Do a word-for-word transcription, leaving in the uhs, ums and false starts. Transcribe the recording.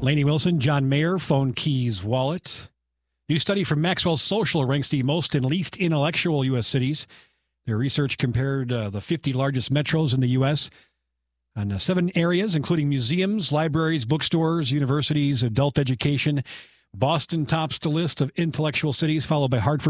Lainey Wilson, John Mayer, Phone Keys Wallet. New study from Maxwell Social ranks the most and least intellectual U S cities. Their research compared uh, the fifty largest metros in the U S on uh, seven areas, including museums, libraries, bookstores, universities, adult education. Boston tops the list of intellectual cities, followed by Hartford.